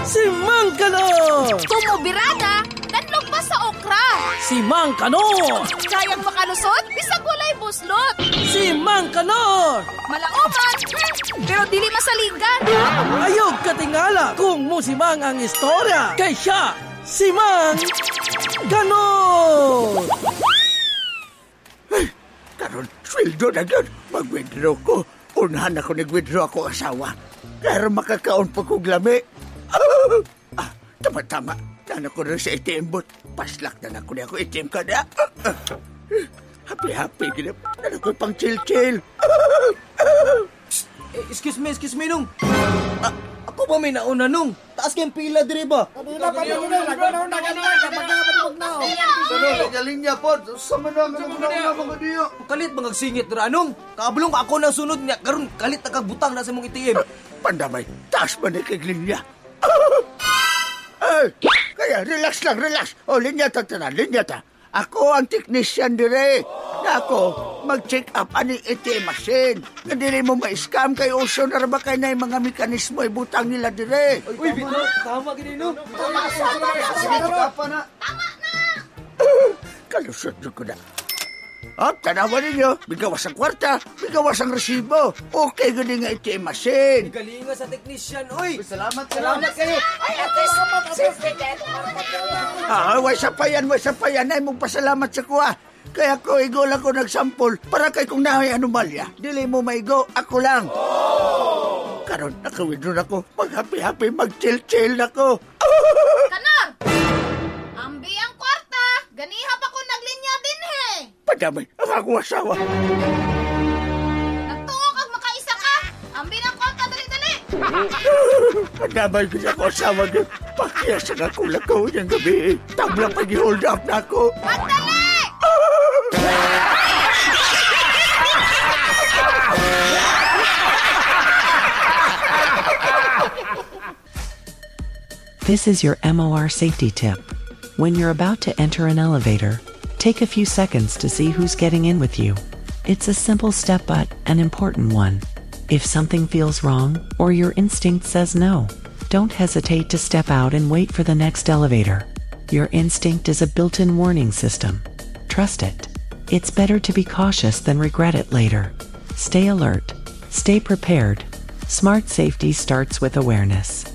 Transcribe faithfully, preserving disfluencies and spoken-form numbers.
Si Mang Kanor! Tumubirada, danlog pa sa okra. Si Mang Kanor! Kayang makalusot, bisag walay buslot. Si Mang Kanor! Malaoman, pero dili masaligan. Ayog katingala kung musimang ang istorya. Kay siya, si Mang Kanor! Ay, karon sweldo na doon. Mag-withdraw ko. Unahan ako nag-withdraw ako asawa. Pero makakaon pa kong lami. Ah, ah, tama-tama. Nana ko rin sa A T M booth. Paslak na ako niya ako A T M ka na. Ah, ah. Happy-happy gina. Nana ko pang chill-chill. Eh, excuse me, excuse me, Nung. Ah, ako ba may nauna, Nung? Taas kayong pila, dire ba? Kabila pa mo, Nung. Naguna-una ka na. Kapag nakapatibog na. Sunod, galing niya po. Sama na ka na mga diyo. Kalit mga singit, ra, Nung. Kaabulong ako ng sunod niya. Karon kalit na kagbutang na sa mong A T M. Pandamay, taas ba na kagling niya? Ay, kaya relax lang, relax. O, linya ta, tanan, linya ta. Ako ang technician dire. Na ako, mag-check up ani A T M machine. Hindi mo ma-scam kay uso na ba kayo na yung mga mekanismo ibutang nila dire. Uy, Bito, tama gini, Nung. Tama, tama, na. tama na. Kalusot ko na. Oh, tanawan ninyo. Bigawas ang kwarta, bigawas ang resibo. Okay, gani nga A T M machine. Galinga sa technician, oy. Salamat, salamat kayo. Ay, at least, safety. Ah, way sa payan, way sa payan. Ay mong pasalamat sa kuha. Kaya ko, igo lang ko nagsampol para kay kung nahay anomalya. Dili mo maigo, ako lang. Oh! Karon, nakawidron ako. Mag-happy-happy, mag-chill-chill ako. Kanor! Ambi ang kwarta. Ganiha pa ko naglinya din, he. Padamay, ang akong asawa. Nagtuo kag makaisa ka. Ambi ng kwarta, dali-dali. Padamay ko sa akong asawa. Pakiyasan ako lakaw niyang gabi. Tablang pag-hold up na ako. Magdali! This is your M O R safety tip. When you're about to enter an elevator, take a few seconds to see who's getting in with you. It's a simple step but an important one. If something feels wrong or your instinct says no, don't hesitate to step out and wait for the next elevator. Your instinct is a built-in warning system. Trust it. It's better to be cautious than regret it later. Stay alert. Stay prepared. Smart safety starts with awareness.